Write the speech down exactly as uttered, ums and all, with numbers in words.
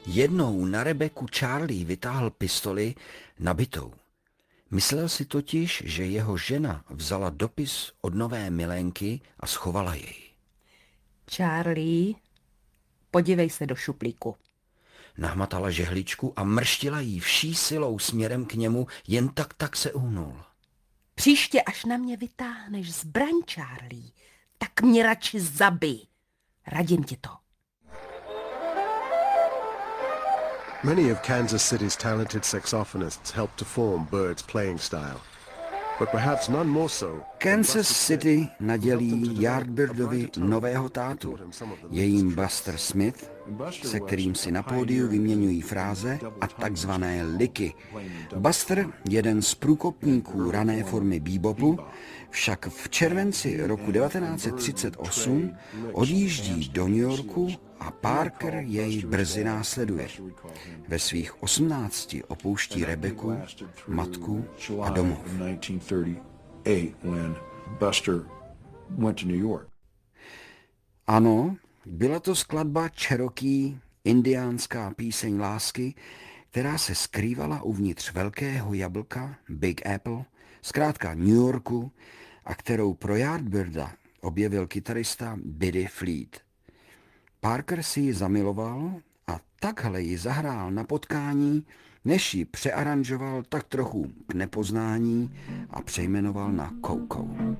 Jednou na Rebeku Charlie vytáhl pistoli nabitou. Myslel si totiž, že jeho žena vzala dopis od nové milenky a schovala jej. Charlie, podívej se do šuplíku. Nahmatala žehličku a mrštila jí vší silou směrem k němu, jen tak tak se uhnul. Příště, až na mě vytáhneš zbraň, Charlie, tak mě radši zabij. Radím ti to. Many of Kansas City's talented saxophonists helped to form Bird's playing style, but perhaps none more so. Kansas City nadělí Yardbirdovi nového tátu, je jim Buster Smith, se kterým si na pódiu vyměňují fráze a takzvané liky. Buster, jeden z průkopníků rané formy bebopu, však v červenci roku devatenáct set třicet osm odjíždí do New Yorku a Parker jej brzy následuje. Ve svých osmnácti opouští Rebeku, matku a domov. Ano, byla to skladba Cherokee, indiánská píseň lásky, která se skrývala uvnitř velkého jablka, Big Apple, zkrátka New Yorku, a kterou pro Yardbirda objevil kytarista Buddy Fleet. Parker si ji zamiloval a takhle ji zahrál na potkání, než ji přearanžoval tak trochu k nepoznání a přejmenoval na Coco.